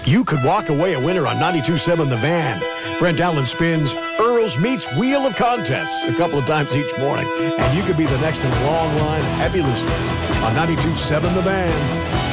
You could walk away a winner on 92.7 The Van. Brent Allen spins Earl's Meats Wheel of Contests a couple of times each morning, and you could be the next in a long line of happy listeners on 92.7 The Van.